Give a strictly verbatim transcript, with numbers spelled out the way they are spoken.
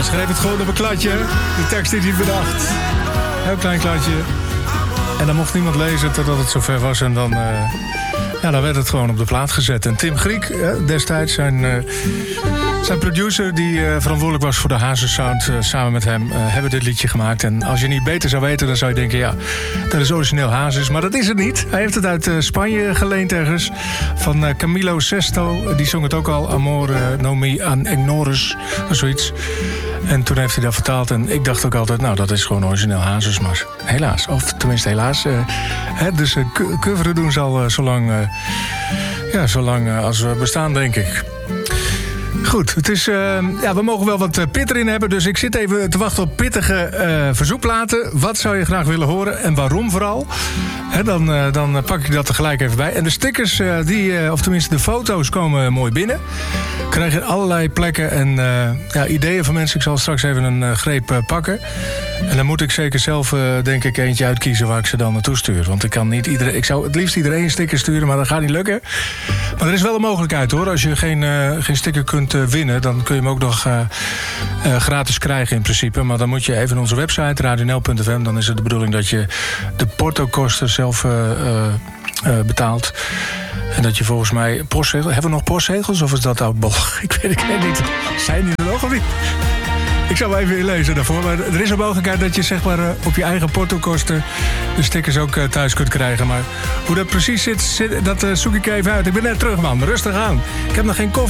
Hij schreef het gewoon op een kladje. De tekst is niet bedacht. Heel klein kladje. En dan mocht niemand lezen totdat het zover was. En dan, uh, ja, dan werd het gewoon op de plaat gezet. En Tim Griek, uh, destijds zijn, uh, zijn producer... die uh, verantwoordelijk was voor de Hazes Sound... Uh, samen met hem uh, hebben dit liedje gemaakt. En als je niet beter zou weten, dan zou je denken... ja, dat is origineel Hazes, maar dat is het niet. Hij heeft het uit uh, Spanje geleend ergens. Van uh, Camilo Sesto. Die zong het ook al. Amore no mi an ignores. Of zoiets. En toen heeft hij dat vertaald. En ik dacht ook altijd, nou, dat is gewoon origineel Hazes. Maar helaas, of tenminste helaas. Uh, hè, dus uh, coveren doen zal uh, zolang, uh, ja, zolang uh, als we bestaan, denk ik. Goed, het is, uh, ja, we mogen wel wat uh, pit erin hebben. Dus ik zit even te wachten op pittige uh, verzoekplaten. Wat zou je graag willen horen en waarom vooral? He, dan, uh, dan pak ik dat er gelijk even bij. En de stickers, uh, die, uh, of tenminste de foto's, komen mooi binnen. Krijg je allerlei plekken en uh, ja, ideeën van mensen. Ik zal straks even een uh, greep uh, pakken. En dan moet ik zeker zelf, uh, denk ik, eentje uitkiezen waar ik ze dan naartoe stuur. Want ik kan niet iedereen. Ik zou het liefst iedereen een sticker sturen, maar dat gaat niet lukken. Maar er is wel een mogelijkheid, hoor. Als je geen, uh, geen sticker kunt uh, winnen, dan kun je hem ook nog uh, uh, gratis krijgen in principe. Maar dan moet je even naar onze website, radio n l punt f m. Dan is het de bedoeling dat je de portokosten zelf uh, uh, uh, betaalt. En dat je volgens mij postzegels... Hebben we nog postzegels of is dat oud bol? Ik weet het niet. Zijn die er nog of niet? Ik zal wel even inlezen daarvoor. Maar er is een mogelijkheid dat je zeg maar op je eigen portokosten de stickers ook thuis kunt krijgen. Maar hoe dat precies zit, zit dat zoek ik even uit. Ik ben net terug, man. Rustig aan. Ik heb nog geen koffie.